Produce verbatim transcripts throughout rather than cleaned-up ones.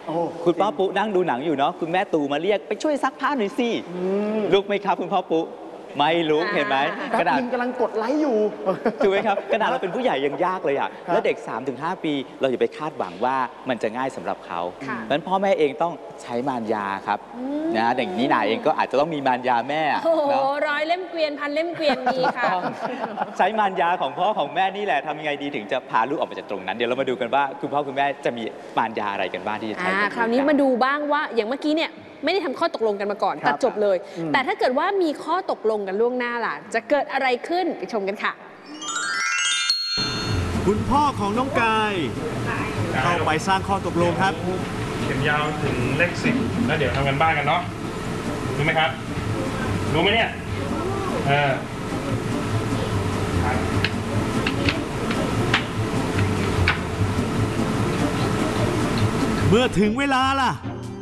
คุณพ่อปุ๊นั่งดูหนังอยู่เนาะคุณแม่ตู่มาเรียกไปช่วยซักผ้าหน่อยสิลุกไหมครับคุณพ่อปุ๊ไม่ลุกเห็นไหมกระดาษกำลังกดไลค์อยู่ถูกไหมครับกระดาษเราเป็นผู้ใหญ่ยังยากเลยอ่ะแล้วเด็ก สามถึงห้า ปีเราอย่าไปคาดหวังว่ามันจะง่ายสำหรับเขาเพราะฉะนั้นพ่อแม่เองต้องใช้มารยาครับนะอย่างนี้นาเองก็อาจจะต้องมีมารยาแม่โอ้โหร้อยเล่มเกวียนพันเล่มเกวียนมีค่ะใช้มารยาของพ่อของแม่นี่แหละทำยังไงดีถึงจะพาลูกออกมาจากตรงนั้นเดี๋ยวเรามาดูกันว่าคุณพ่อคุณแม่จะมีมารยาอะไรกันบ้างที่จะใช้คราวนี้มาดูบ้างว่าอย่างเมื่อกี้เนี่ยไม่ได้ทำข้อตกลงกันมาก่อนตัดจบเลยแต่ถ้าเกิดว่ามีข้อตกลงกันล่วงหน้าล่ะจะเกิดอะไรขึ้นไปชมกันค่ะคุณพ่อของน้องกายเข้าไปสร้างข้อตกลงครับเข็มยาวถึงเลขสิบแล้วเดี๋ยวทำกันบ้านกันเนาะรู้ไหมครับรู้ไหมเนี่ยเออเมื่อถึงเวลาล่ะ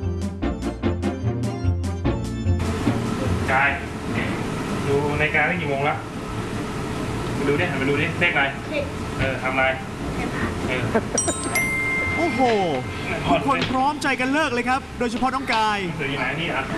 กายดูในการได้กี่โมงแล้วมาดูดิหันมาดูดิเลขอะไรเออทำอะไรเออโอ้โหทุกคนพร้อมใจกันเลิกเลยครับโดยเฉพาะน้องกายเดี๋ยวอยู่ไหนนี่อ่ะ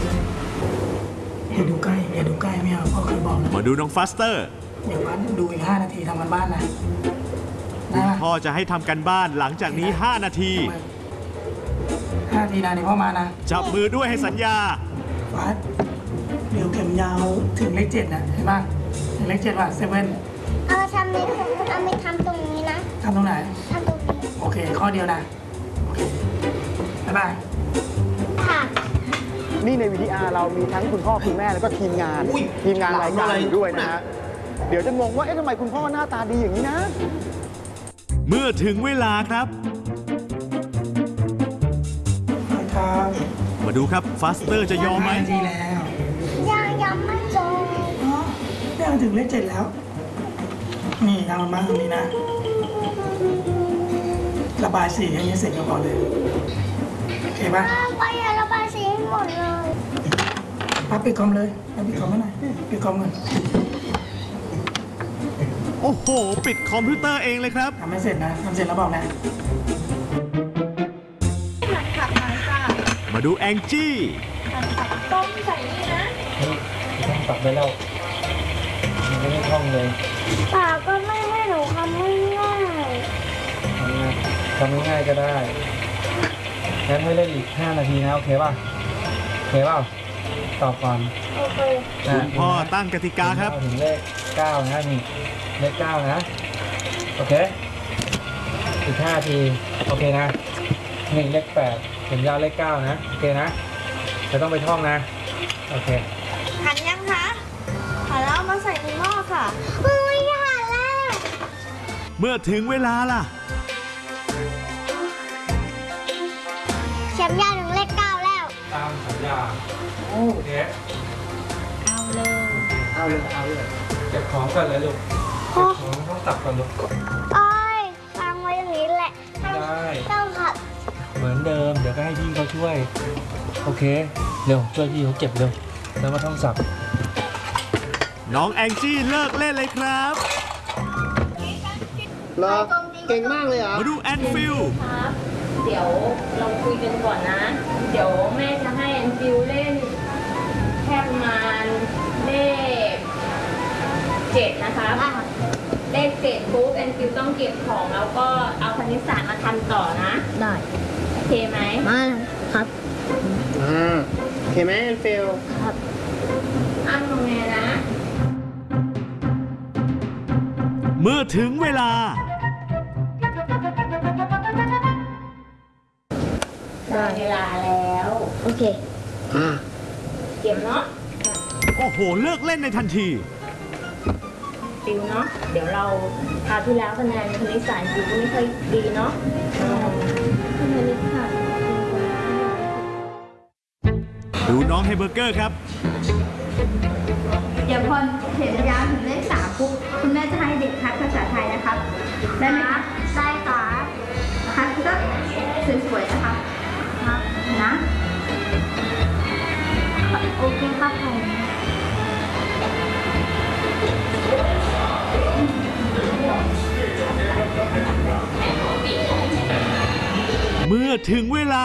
อย่าดูใกล้อย่าดูใกล้ไม่เอาพ่อเคยบอกนะมาดูน้องฟาสเตอร์เดี๋ยววันดูอีกห้านาทีทำกันบ้านนะคุณพ่อจะให้ทำกันบ้านหลังจากนี้ห้านาทีห้านาทีนะนี่พ่อมานะจับมือด้วยให้สัญญาฟัดเดี๋ยวเข็มยาวถึงเลขเจ็ดนะเห็นป่ะถึงเลขเจ็ดว่ะเซเว่นเอาทำในเอาไปทำตรงนี้นะทำตรงไหนทำตรงนี้โอเคข้อเดียวนะโอเคบ๊ายบายค่ะนี่ใน วี ที อาร์ เรามีทั้งคุณพ่อคุณแม่แล้วก็ทีมงานทีมงานรายการอยู่ด้วยนะฮะเดี๋ยวจะงงว่าเอ๊ะทำไมคุณพ่อหน้าตาดีอย่างนี้นะเมื่อถึงเวลาครับมาดูครับฟาสเตอร์จะยอมไหมดีแล้วยังยังไม่จบยังถึงเลขเจ็ดแล้วนี่ทำมันมาตรงนี้นะระบายสีอย่างนี้เสร็จก็พอเลยโอเคป่ะไปอย่าระบายสีให้หมดเลยปั๊บปิดคอมเลยปิดคอมไม่หน่อยปิดคอมเงินโอ้โหปิดคอมพิวเตอร์เองเลยครับทำไม่เสร็จนะทำเสร็จแล้วบอกนะมาดูแองจี้ต้มใส่นี่นะต้องปรับไปแล้วมันไม่ได้ท่องเลยป่าก็ไม่ให้หนูทำง่ายทำง่ายก็ได้งั้นให้เล่นอีกห้านาทีนะโอเคป่ะโอเคป่ะตอบก่อนโอเคคุณพ่อตั้งกติกาครับถึงเลขเก้านะนี่เลขเก้านะโอเคอีกห้าทีโอเคนะนี่เลขแปดเข็มยาวเลขเก้านะโอเคนะจะต้องไปท่องนะโอเคหันยังคะหันแล้วมาใส่ในหม้อค่ะเฮ้ยหันแล้วเมื่อถึงเวลาล่ะเข็มยาวถึงเลขเก้าแล้วตามสัญญาโอเคเอาเลยเอาเลยเอาเลยเก็บของก่อนเลยลูกเก็บของต้องตักก่อนลูกโอ้ยฟังไว้อย่างนี้แหละได้ต้องขัดเหมือนเดิมเดี๋ยวก็ให้พี่เขาช่วยโอเคเร็วช่วยพี่เขาเก็บเร็วแล้วมาท่องศัพท์น้องแองจี้เลิกเล่นเลยครับเหรอเก่งมากเลยอ่ะมาดูแอนฟิลครับเดี๋ยวเราคุยกันก่อนนะเดี๋ยวแม่จะให้แอนฟิลเล่นแค่ประมาณเลขเจ็ดนะคะเลขเจ็ดปุ๊บแอนฟิลต้องเก็บของแล้วก็เอาคณิตศาสตร์มาทำต่อนะได้โอเคไหมมาครับอ่าโอเคไหมแอนฟิลครับอ้าวไงนะเมื่อถึงเวลาได้เวลาแล้วโอเคอ่าเก็บเนาะโอ้โหเลิกเล่นในทันทีฟิลเนาะเดี๋ยวเราคราวที่แล้วคะแนนคณิตศาสตร์ฟิลก็ไม่ค่อยดีเนาะคณิตศาสตร์ดูน้องไฮเบอร์เกอร์ครับเดี๋ยวพอเข็มยาวถึงเลขสามปุ๊บคุณแม่จะให้เด็กคัดภาษาไทยนะครับได้ไหมคะได้ค่ะคัดก็สวยๆนะครับครับนะโอเคครับผมเมื่อถึงเวลา